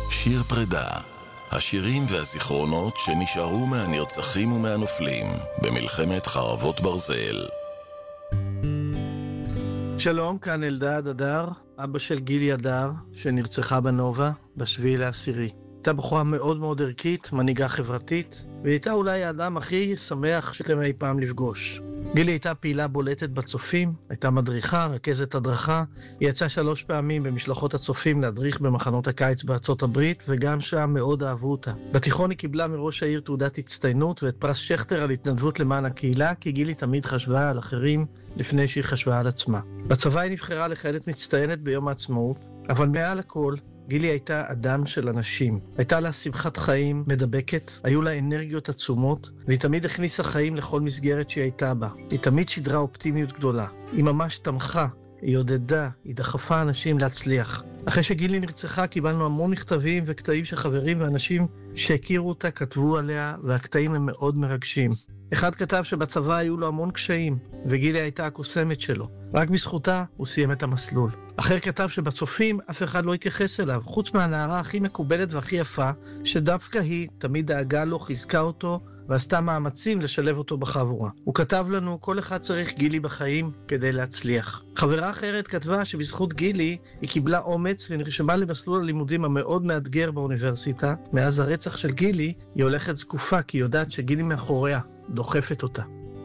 שיר פרידה, השירים והזיכרונות שנשארו מהנרצחים ומהנופלים במלחמת חרבות ברזל. שלום, כאן אלדד אדר, אבא של גילי אדר, שנרצחה בנובה ב7/10. הייתה בחורה מאוד מאוד ערכית, מנהיגה חברתית, והיא הייתה אולי האדם הכי שמח שכם אי פעם לפגוש. גילי הייתה פעילה בולטת בצופים, הייתה מדריכה, רכזת הדרכה, היא יצאה 3 פעמים במשלחות הצופים להדריך במחנות הקיץ בארצות הברית, וגם שם מאוד אהבו אותה. בתיכון היא קיבלה מראש העיר תעודת הצטיינות ואת פרס שכטר על התנדבות למען הקהילה, כי גילי תמיד חשבה על אחרים לפני שהיא חשבה על עצמה. בצבא היא נבחרה לחיילת מצטיינת ביום העצמאות, אבל מעל הכל, גילי הייתה אדם של אנשים. הייתה לה שמחת חיים מדבקת, היו לה אנרגיות עצומות, והיא תמיד הכניסה חיים לכל מסגרת שהיא הייתה בה. היא תמיד שידרה אופטימיות גדולה. היא ממש תמכה, היא עודדה, היא דחפה אנשים להצליח. אחרי שגילי נרצחה קיבלנו המון מכתבים וקטעים שחברים ואנשים שהכירו אותה כתבו עליה, והקטעים הם מאוד מרגשים. אחד כתב שבצבא היו לו המון קשיים, וגילי הייתה הקוסמת שלו. רק בזכותה הוא סיים את המסלול. אחר כתב שבצופים אף אחד לא התייחס אליו, חוץ מהנערה הכי מקובלת והכי יפה, שדווקא היא תמיד דאגה לו, חיזקה אותו, ועשתה מאמצים לשלב אותו בחבורה. הוא כתב לנו, כל אחד צריך גילי בחיים כדי להצליח. חברה אחרת כתבה שבזכות גילי היא קיבלה אומץ ונרשמה למסלול הלימודים המאוד מאתגר באוניברסיטה. מאז הרצח של גילי היא הולכת זקופה, כי היא יודעת שגילי מאחוריה דוחפת אותה.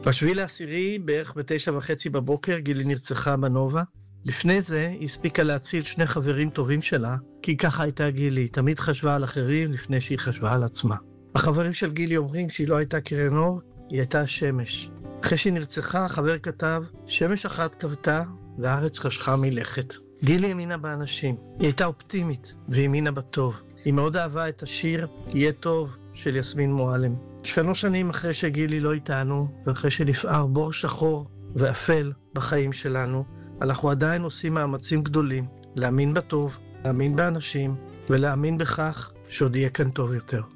ב7/10 בערך ב9:30 בבוקר גילי נרצחה בנובה. לפני זה היא הספיקה להציל 2 חברים טובים שלה, כי ככה הייתה גילי, תמיד חשבה על אחרים לפני שהיא חשבה על עצמה. החברים של גילי אומרים שהיא לא הייתה קרן אור, היא הייתה שמש. אחרי שהיא נרצחה, חבר כתב, שמש אחת כבתה והארץ חשכה מלכת. גילי האמינה באנשים, היא הייתה אופטימית והאמינה בטוב. היא מאוד אהבה את השיר "יהיה טוב" של יסמין מועלם. 3 שנים אחרי שגילי לא איתנו, ואחרי שנפער בור שחור ואפל בחיים שלנו, אנחנו עדיין עושים מאמצים גדולים להאמין בטוב, להאמין באנשים ולהאמין בכך שעוד יהיה כאן טוב יותר.